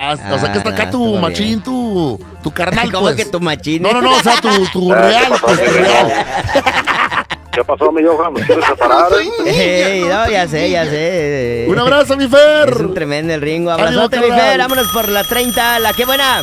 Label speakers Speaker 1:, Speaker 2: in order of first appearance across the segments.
Speaker 1: O sea, que está acá tu machín, tu carnal,
Speaker 2: ¿Cómo
Speaker 1: pues.
Speaker 2: que tu machín?
Speaker 1: No, o sea, tu real, pues, tu real.
Speaker 3: ¿Qué pasó, mi Johan? ¿Me quieres separar?
Speaker 2: No, ya sé.
Speaker 1: Un abrazo, mi Fer.
Speaker 2: Es un tremendo el Ringo. Abrazote, mi Fer. Vámonos por la 30. La que buena.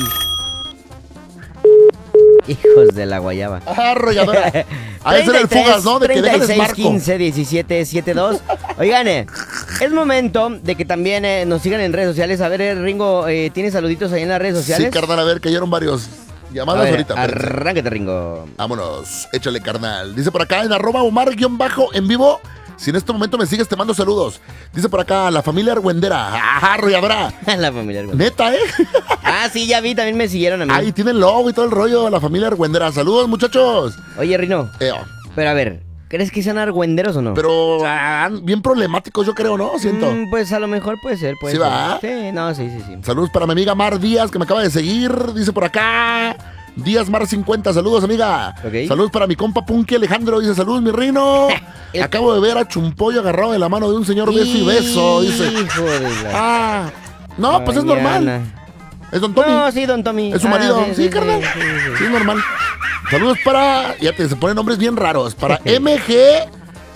Speaker 2: Hijos de la guayaba.
Speaker 1: Arrolladora. A ese era el fugas, ¿no? De que dejan
Speaker 2: 36, 15, 17, 72. Oigan, es momento de que también nos sigan en redes sociales. A ver, Ringo, ¿tienes saluditos ahí en las redes sociales?
Speaker 1: Sí, carnal, a ver, cayeron varios llamadas ahorita.
Speaker 2: Arráncate, Ringo.
Speaker 1: Vámonos, échale, carnal. Dice por acá en @Omar_en vivo. Si en este momento me sigues, te mando saludos. Dice por acá, la familia Argüendera. Arrolladora.
Speaker 2: La familia Argüendera.
Speaker 1: Neta,
Speaker 2: Ah, sí, ya vi, también me siguieron a mí.
Speaker 1: Ahí tienen logo y todo el rollo, la familia Argüendera. Saludos, muchachos.
Speaker 2: Oye, Rino. Pero a ver, ¿crees que sean argüenderos o no?
Speaker 1: Pero bien problemáticos, yo creo, ¿no? Siento.
Speaker 2: Pues a lo mejor puede ser,
Speaker 1: ¿Sí va?
Speaker 2: Sí, no, sí.
Speaker 1: Saludos para mi amiga Mar Díaz, que me acaba de seguir. Dice por acá, Díaz Mar 50. Saludos, amiga.
Speaker 2: Okay.
Speaker 1: Saludos para mi compa Punky Alejandro. Dice, saludos, mi Rino. Acabo de ver a Chumpollo agarrado de la mano de un señor beso y beso. Dice.
Speaker 2: Hijo de la...
Speaker 1: no, pues es normal. ¿Es Don Tommy?
Speaker 2: No, sí, Don Tommy.
Speaker 1: ¿Es su marido? Sí, carnal.
Speaker 2: Sí,
Speaker 1: es normal. Saludos para, ya se ponen nombres bien raros, para MG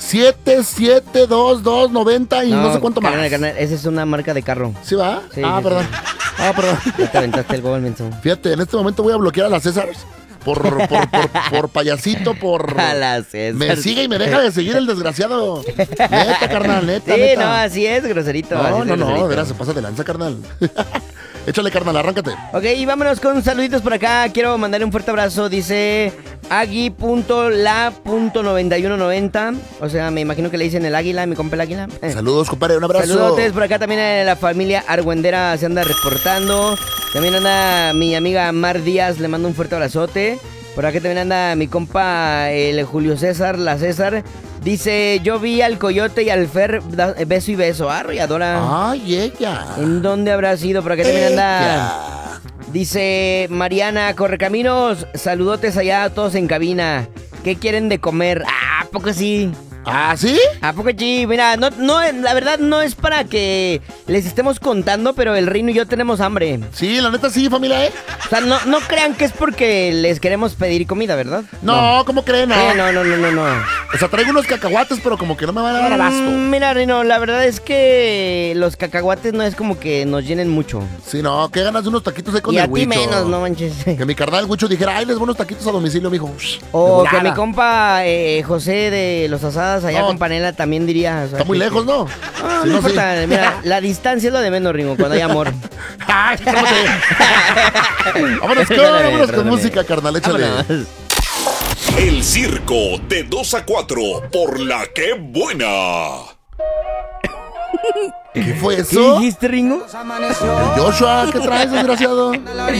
Speaker 1: 772290 y no sé cuánto más.
Speaker 2: Carnal, esa es una marca de carro.
Speaker 1: ¿Sí va?
Speaker 2: Sí,
Speaker 1: perdón. Perdón.
Speaker 2: Ya te aventaste el gol, menso.
Speaker 1: Fíjate, en este momento voy a bloquear a la César por payasito,
Speaker 2: a la César.
Speaker 1: Me sigue y me deja de seguir el desgraciado. Neta, carnal, neta.
Speaker 2: Sí,
Speaker 1: neta.
Speaker 2: No, así es, groserito.
Speaker 1: No, de veras, se pasa de lanza, carnal. Échale, carnal, arráncate.
Speaker 2: Ok, y vámonos con saluditos por acá. Quiero mandarle un fuerte abrazo. Dice Agui.la.9190. O sea, me imagino que le dicen el águila, mi compa el águila.
Speaker 1: Saludos, compadre, un abrazo.
Speaker 2: Saludos por acá también la familia Argüendera se anda reportando. También anda mi amiga Mar Díaz, le mando un fuerte abrazote. Por acá también anda mi compa el Julio César, la César. Dice, yo vi al Coyote y al Fer beso y beso. Arrolladora.
Speaker 1: Ay, ella.
Speaker 2: ¿En dónde habrá sido? Por acá también anda. Dice Mariana Correcaminos, saludotes allá a todos en cabina. ¿Qué quieren de comer? ¿A poco sí?
Speaker 1: ¿Ah, sí?
Speaker 2: ¿A poco sí? Mira, no, la verdad no es para que les estemos contando, pero el Rino y yo tenemos hambre.
Speaker 1: Sí, la neta sí, familia,
Speaker 2: O sea, no crean que es porque les queremos pedir comida, ¿verdad?
Speaker 1: No, ¿cómo creen?
Speaker 2: No.
Speaker 1: O sea, traigo unos cacahuates, pero como que no me van a dar abasto.
Speaker 2: Mira, Rino, la verdad es que los cacahuates no es como que nos llenen mucho.
Speaker 1: Sí, no, qué ganas de unos taquitos ahí con el Huicho.
Speaker 2: Y a ti menos, no manches.
Speaker 1: Que mi carnal Huicho dijera, ay, les voy unos taquitos a domicilio, mijo.
Speaker 2: O que mi compa José de los Asadas allá con Panela también diría. O sea,
Speaker 1: está muy lejos, ¿no?
Speaker 2: No importa, mira, la distancia es lo de menos, Ringo, cuando hay amor.
Speaker 1: Vámonos con música, carnal, échale.
Speaker 2: Vámonos.
Speaker 4: El circo de 2 a 4 por la que buena.
Speaker 1: ¿Qué fue eso?
Speaker 2: ¿Qué dijiste, Ringo?
Speaker 1: Joshua, ¿qué traes, desgraciado?